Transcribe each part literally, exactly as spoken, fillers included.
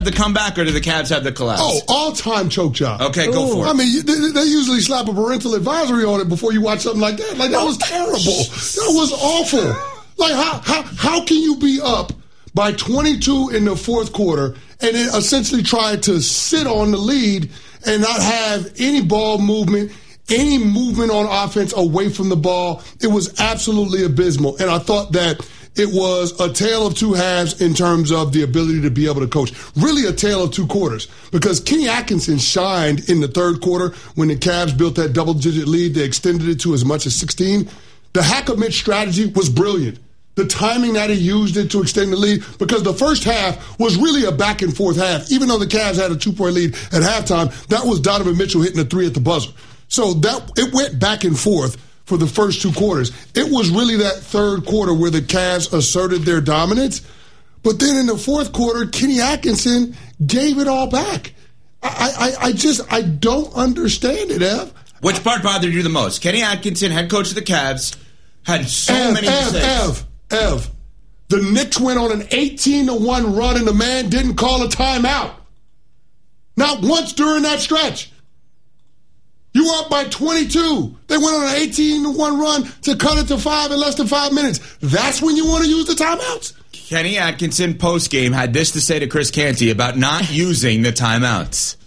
the comeback, or did the Cavs have the collapse? Oh, all-time choke job. Okay, go Ooh. for it. I mean, they, they usually slap a parental advisory on it before you watch something like that. Like, that was terrible. That was awful. Like, how how how can you be up by twenty-two in the fourth quarter and then essentially try to sit on the lead and not have any ball movement, any movement on offense away from the ball? It was absolutely abysmal. And I thought that it was a tale of two halves in terms of the ability to be able to coach. Really a tale of two quarters, because Kenny Atkinson shined in the third quarter when the Cavs built that double-digit lead. They extended it to as much as sixteen. The Hack-a-Mitch strategy was brilliant. The timing that he used it to extend the lead, because the first half was really a back-and-forth half. Even though the Cavs had a two-point lead at halftime, that was Donovan Mitchell hitting a three at the buzzer. So that it went back and forth for the first two quarters. It was really that third quarter where the Cavs asserted their dominance. But then in the fourth quarter, Kenny Atkinson gave it all back. I, I, I just, I don't understand it, Ev. Which part bothered you the most? Kenny Atkinson, head coach of the Cavs, had so Ev, many Ev, mistakes. Ev, Ev, the Knicks went on an eighteen to one run and the man didn't call a timeout. Not once during that stretch. You were up by twenty-two. They went on an eighteen to one run to cut it to five in less than five minutes. That's when you want to use the timeouts? Kenny Atkinson post-game had this to say to Chris Canty about not using the timeouts.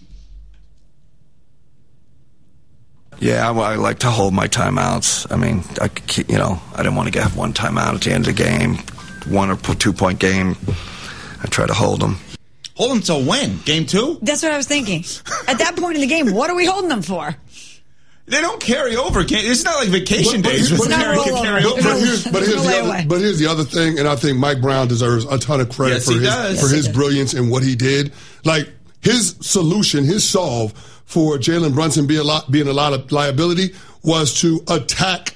Yeah, I, I like to hold my timeouts. I mean, I, you know, I didn't want to have one timeout at the end of the game, one or two-point game. I try to hold them. Hold them till when? Game two? That's what I was thinking. At that point in the game, what are we holding them for? They don't carry over. It's not like vacation But- but- days. but- where It's not carry, a can rollover. carry It's over. But here's, but, here's No the layaway. other, but here's the other thing, and I think Mike Brown deserves a ton of credit Yes, for he his does. for Yes, his he does. brilliance and what he did. Like, his solution, his solve for Jalen Brunson being a lot being a lot of liability was to attack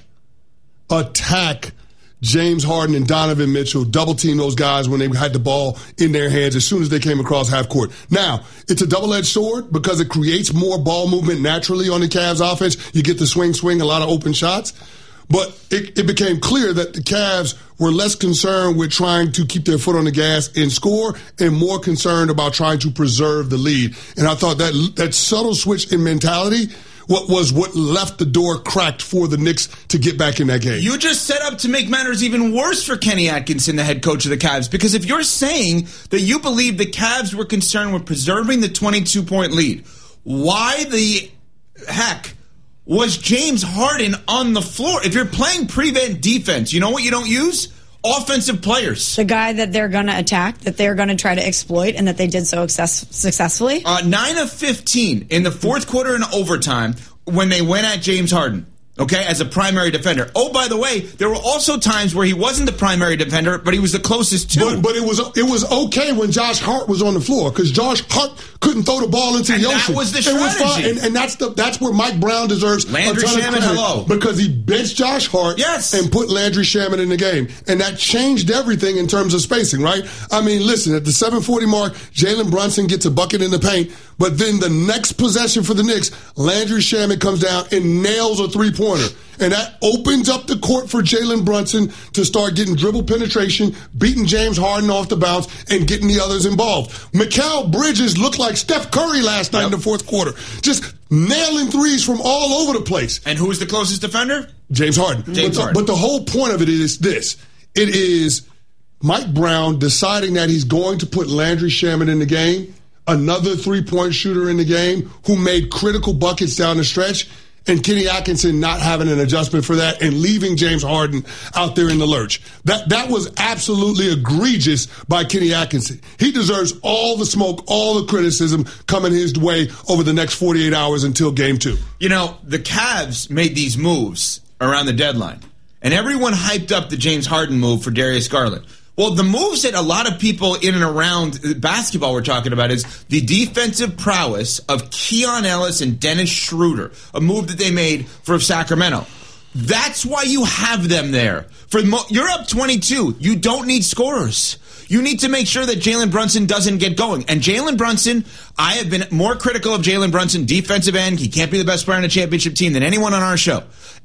attack James Harden and Donovan Mitchell, double team those guys when they had the ball in their hands as soon as they came across half court. Now, it's a double-edged sword because it creates more ball movement naturally on the Cavs offense. You get the swing, swing, a lot of open shots. But it, it became clear that the Cavs were less concerned with trying to keep their foot on the gas and score and more concerned about trying to preserve the lead. And I thought that that subtle switch in mentality what was what left the door cracked for the Knicks to get back in that game. You just set up to make matters even worse for Kenny Atkinson, the head coach of the Cavs, because if you're saying that you believe the Cavs were concerned with preserving the twenty-two point lead, why the heck was James Harden on the floor? If you're playing prevent defense, you know what you don't use? Offensive players. The guy that they're going to attack, that they're going to try to exploit, and that they did so success- successfully? Uh, nine of fifteen in the fourth quarter and overtime when they went at James Harden, okay, as a primary defender. Oh, by the way, there were also times where he wasn't the primary defender, but he was the closest to. But, but it was it was okay when Josh Hart was on the floor because Josh Hart couldn't throw the ball into And the that ocean. was the It was fine, strategy. and, and that's the that's where Mike Brown deserves Landry a ton Shamet, of credit hello. because he benched Josh Hart Yes. and put Landry Shamet in the game, and that changed everything in terms of spacing. Right? I mean, listen, at the seven forty mark, Jalen Brunson gets a bucket in the paint, but then the next possession for the Knicks, Landry Shamet comes down and nails a three pointer. And that opens up the court for Jalen Brunson to start getting dribble penetration, beating James Harden off the bounce, and getting the others involved. Mikal Bridges looked like Steph Curry last night Yep. in the fourth quarter. Just nailing threes from all over the place. And who was the closest defender? James Harden. James but, the, Harden. but the whole point of it is this. It is Mike Brown deciding that he's going to put Landry Shamet in the game, another three-point shooter in the game who made critical buckets down the stretch, and Kenny Atkinson not having an adjustment for that and leaving James Harden out there in the lurch. That that was absolutely egregious by Kenny Atkinson. He deserves all the smoke, all the criticism coming his way over the next forty-eight hours until game two. You know, the Cavs made these moves around the deadline, and everyone hyped up the James Harden move for Darius Garland. Well, the moves that a lot of people in and around basketball were talking about is the defensive prowess of Keon Ellis and Dennis Schroeder, a move that they made for Sacramento. That's why you have them there. For the mo- You're up twenty-two. You don't need scorers. You need to make sure that Jalen Brunson doesn't get going. And Jalen Brunson, I have been more critical of Jalen Brunson, defensive end. He can't be the best player on a championship team than anyone on our show.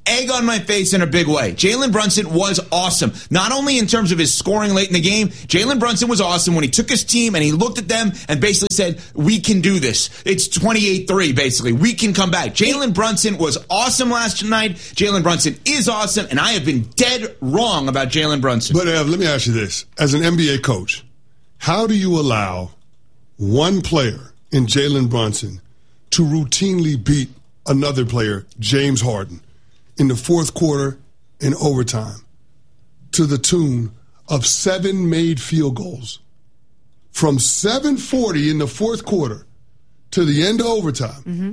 egg on my face in a big way. Jalen Brunson was awesome. Not only in terms of his scoring late in the game, Jalen Brunson was awesome when he took his team and he looked at them and basically said, we can do this. It's twenty-eight three, basically. We can come back. Jalen Brunson was awesome last night. Jalen Brunson is awesome, and I have been dead wrong about Jalen Brunson. But, Ev, let me ask you this. As an N B A coach, how do you allow one player in Jalen Brunson to routinely beat another player, James Harden, in the fourth quarter in overtime to the tune of seven made field goals? From seven forty in the fourth quarter to the end of overtime, mm-hmm.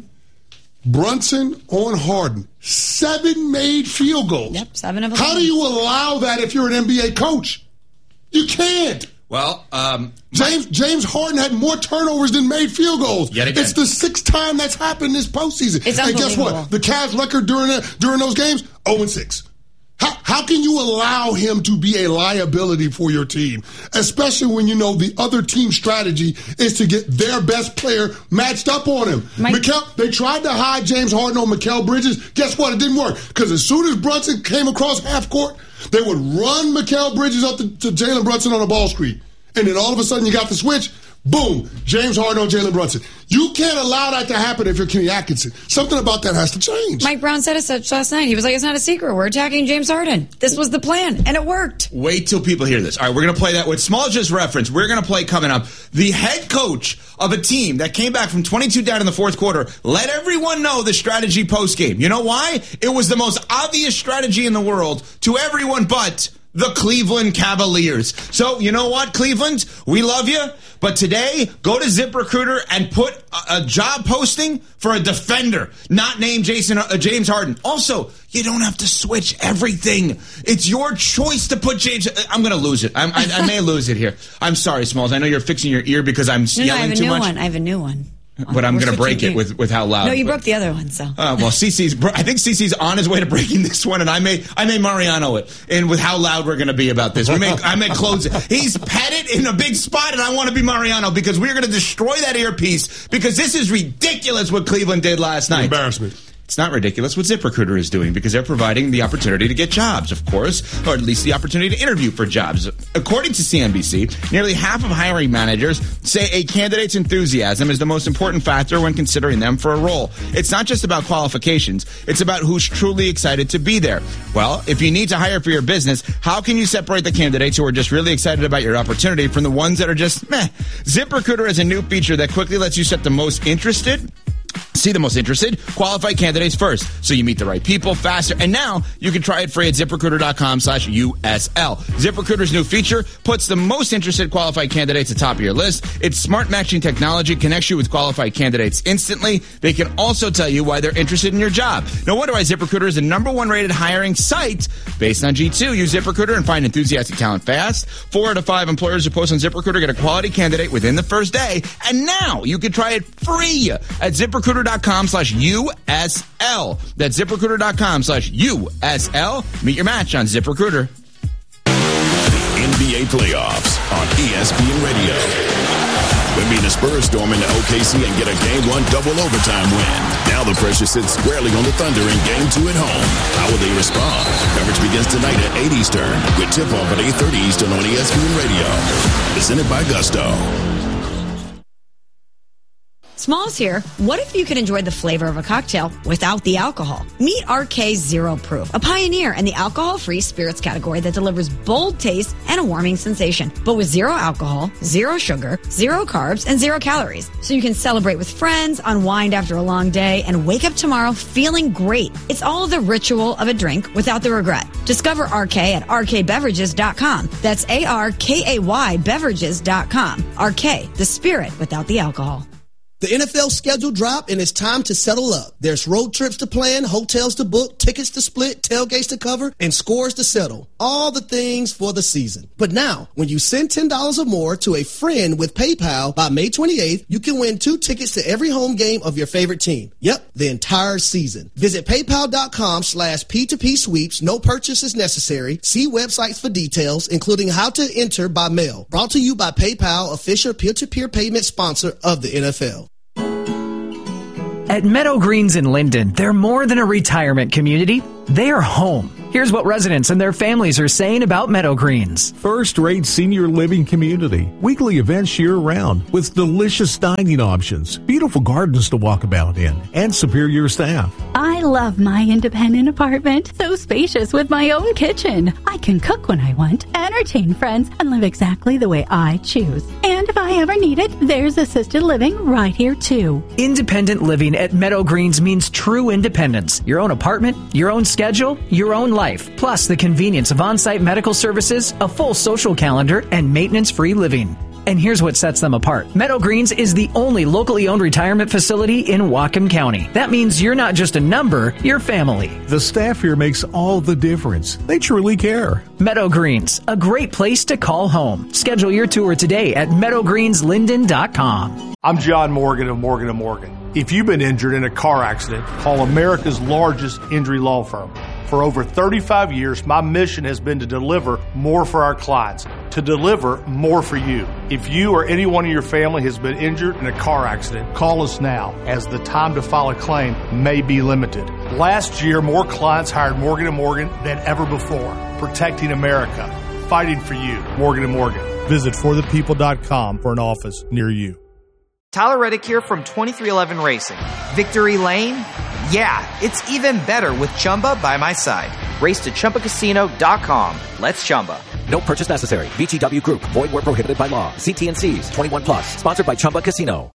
Brunson on Harden, seven made field goals. Yep, seven of them. How do you allow that if you're an N B A coach? You can't. Well, um, James James Harden had more turnovers than made field goals. Yet again. It's the sixth time that's happened this postseason. It's and guess unbelievable. what? The Cavs record during that, during those games, oh and six. How, how can you allow him to be a liability for your team, especially when you know the other team's strategy is to get their best player matched up on him? Mike- Mikal, they tried to hide James Harden on Mikal Bridges. Guess what? It didn't work because as soon as Brunson came across half court, they would run Mikal Bridges up to, to Jalen Brunson on a ball screen. And then all of a sudden you got the switch. Boom, James Harden on Jalen Brunson. You can't allow that to happen if you're Kenny Atkinson. Something about that has to change. Mike Brown said it such last night. He was like, it's not a secret. We're attacking James Harden. This was the plan, and it worked. Wait till people hear this. All right, we're going to play that. What Small just referenced, we're going to play coming up. The head coach of a team that came back from twenty-two down in the fourth quarter let everyone know the strategy post-game. You know why? It was the most obvious strategy in the world to everyone but the Cleveland Cavaliers. So, you know what, Cleveland? We love you. But today, go to ZipRecruiter and put a, a job posting for a defender, not named Jason uh, James Harden. Also, you don't have to switch everything. It's your choice to put James. I'm going to lose it. I'm, I, I may lose it here. I'm sorry, Smalls. I know you're fixing your ear because I'm no, yelling no, I have a too new much. one. I have a new one. But I'm We're going to break switching it with, with how loud. No, you but, broke the other one, so. Uh, well, Cece's, I think Cece's on his way to breaking this one, and I may, I may Mariano it. And with how loud we're going to be about this, we may, I may close it. He's petted in a big spot, and I want to be Mariano because we're going to destroy that earpiece because this is ridiculous what Cleveland did last night. Embarrassment. It's not ridiculous what ZipRecruiter is doing because they're providing the opportunity to get jobs, of course, or at least the opportunity to interview for jobs. According to C N B C, nearly half of hiring managers say a candidate's enthusiasm is the most important factor when considering them for a role. It's not just about qualifications. It's about who's truly excited to be there. Well, if you need to hire for your business, how can you separate the candidates who are just really excited about your opportunity from the ones that are just meh? ZipRecruiter is a new feature that quickly lets you set the most interested See the most interested, qualified candidates first, so you meet the right people faster. And now you can try it free at ZipRecruiter.com slash USL. ZipRecruiter's new feature puts the most interested qualified candidates at the top of your list. Its smart matching technology connects you with qualified candidates instantly. They can also tell you why they're interested in your job. No wonder why ZipRecruiter is the number one rated hiring site based on G two. Use ZipRecruiter and find enthusiastic talent fast. Four out of five employers who post on ZipRecruiter get a quality candidate within the first day. And now you can try it free at ZipRecruiter.com slash USL. That's ZipRecruiter.com slash USL. Meet your match on ZipRecruiter. N B A playoffs on E S P N Radio. Would be the Spurs storm into O K C and get a game one double overtime win. Now the pressure sits squarely on the Thunder in game two at home. How will they respond? Coverage begins tonight at eight Eastern with tip-off at eight thirty Eastern on E S P N Radio. Presented by Gusto. Smalls here. What if you could enjoy the flavor of a cocktail without the alcohol? Meet R K Zero Proof, a pioneer in the alcohol-free spirits category that delivers bold taste and a warming sensation, but with zero alcohol, zero sugar, zero carbs, and zero calories. So you can celebrate with friends, unwind after a long day, and wake up tomorrow feeling great. It's all the ritual of a drink without the regret. Discover R K at R K beverages dot com. That's A R K A Y beverages dot com. R K, the spirit without the alcohol. The N F L schedule dropped, and it's time to settle up. There's road trips to plan, hotels to book, tickets to split, tailgates to cover, and scores to settle. All the things for the season. But now, when you send ten dollars or more to a friend with PayPal by May twenty-eighth, you can win two tickets to every home game of your favorite team. Yep, the entire season. Visit PayPal.com slash P2P sweeps. No purchase is necessary. See websites for details, including how to enter by mail. Brought to you by PayPal, official peer-to-peer payment sponsor of the N F L. At Meadow Greens in Linden, they're more than a retirement community. They are home. Here's what residents and their families are saying about Meadow Greens. First-rate senior living community. Weekly events year-round with delicious dining options, beautiful gardens to walk about in, and superior staff. I love my independent apartment. So spacious with my own kitchen. I can cook when I want, entertain friends, and live exactly the way I choose. And if I ever need it, there's assisted living right here, too. Independent living at Meadow Greens means true independence. Your own apartment, your own schedule, your own life. Plus the convenience of on-site medical services, a full social calendar, and maintenance-free living. And here's what sets them apart. Meadow Greens is the only locally owned retirement facility in Whatcom County. That means you're not just a number, you're family. The staff here makes all the difference. They truly care. Meadow Greens, a great place to call home. Schedule your tour today at meadow greens linden dot com. I'm John Morgan of Morgan and Morgan. If you've been injured in a car accident, call America's largest injury law firm. For over thirty-five years, my mission has been to deliver more for our clients, to deliver more for you. If you or anyone in your family has been injured in a car accident, call us now, as the time to file a claim may be limited. Last year, more clients hired Morgan and Morgan than ever before, protecting America, fighting for you. Morgan and Morgan. Visit for the people dot com for an office near you. Tyler Reddick here from twenty-three eleven Racing. Victory Lane? Yeah, it's even better with Chumba by my side. Race to Chumba Casino dot com. Let's Chumba. No purchase necessary. V G W Group. Void where prohibited by law. See T and C's. twenty-one plus. Sponsored by Chumba Casino.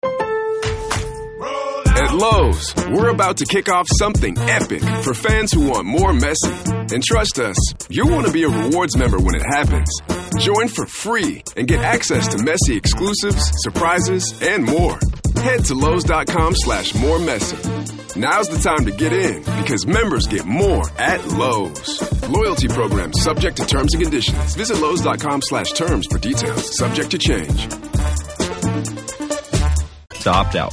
At Lowe's, we're about to kick off something epic for fans who want more Messi. And trust us, you'll want to be a rewards member when it happens. Join for free and get access to Messi exclusives, surprises, and more. Head to Lowe's.com slash more Messi. Now's the time to get in because members get more at Lowe's. Loyalty program subject to terms and conditions. Visit Lowe's.com slash terms for details. Subject to change. To opt out.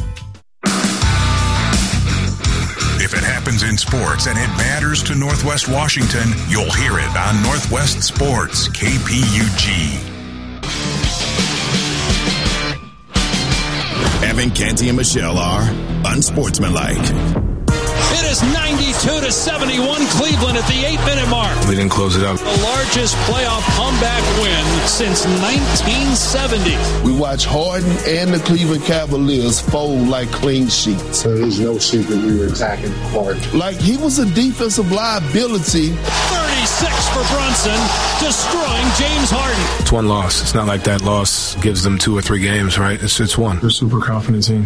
If it happens in sports and it matters to Northwest Washington, you'll hear it on Northwest Sports, K P U G. Evan, Canty, and Michelle are unsportsmanlike. It is ninety-two to seventy-one Cleveland at the eight-minute mark. We didn't close it out. The largest playoff comeback win since nineteen seventy. We watch Harden and the Cleveland Cavaliers fold like clean sheets. So there's no secret we were attacking hard. Like he was a defensive liability. thirty-six for Brunson, destroying James Harden. It's one loss. It's not like that loss gives them two or three games, right? It's, it's one. They're a super confident team.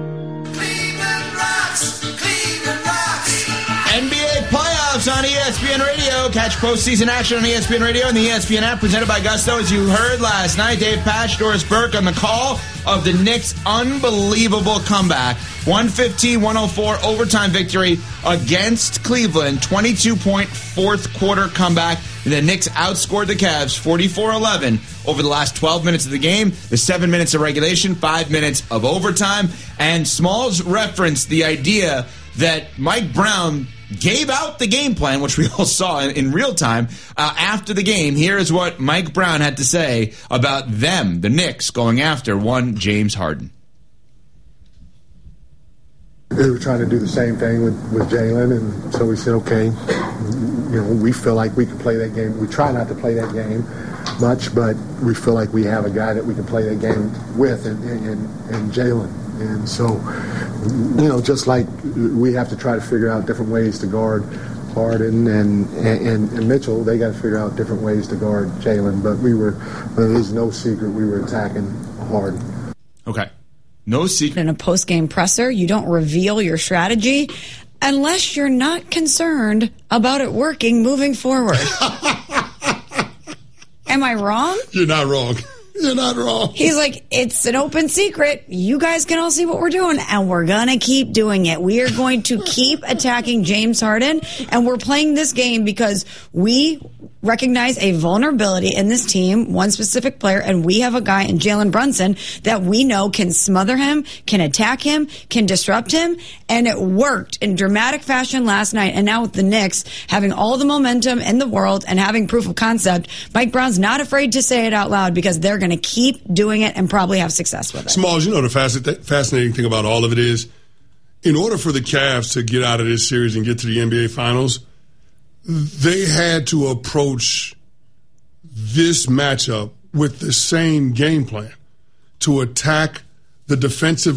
N B A playoffs on E S P N Radio. Catch postseason action on E S P N Radio and the E S P N app presented by Gusto. As you heard last night, Dave Patch, Doris Burke on the call of the Knicks' unbelievable comeback. one fifteen one oh four overtime victory against Cleveland. twenty-two point fourth quarter comeback. The Knicks outscored the Cavs forty-four eleven over the last twelve minutes of the game, the seven minutes of regulation, five minutes of overtime. And Smalls referenced the idea that Mike Brown gave out the game plan, which we all saw in, in real time, uh, after the game. Here's what Mike Brown had to say about them, the Knicks, going after one James Harden. They were trying to do the same thing with, with Jalen, and so we said, okay, you know, we feel like we can play that game. We try not to play that game much, but we feel like we have a guy that we can play that game with, and, and, and Jalen. And so, you know, just like we have to try to figure out different ways to guard Harden and, and, and Mitchell, they got to figure out different ways to guard Jalen. But we were, there's no secret, we were attacking Harden. Okay. No secret. In a post-game presser, you don't reveal your strategy unless you're not concerned about it working moving forward. Am I wrong? You're not wrong. You're not wrong. He's like, it's an open secret. You guys can all see what we're doing, and we're going to keep doing it. We are going to keep attacking James Harden, and we're playing this game because we recognize a vulnerability in this team, one specific player, and we have a guy in Jalen Brunson that we know can smother him, can attack him, can disrupt him, and it worked in dramatic fashion last night. And now with the Knicks having all the momentum in the world and having proof of concept, Mike Brown's not afraid to say it out loud because they're going to keep doing it and probably have success with it. Smalls, you know the fascinating thing about all of it is, in order for the Cavs to get out of this series and get to the N B A Finals, they had to approach this matchup with the same game plan to attack the defensive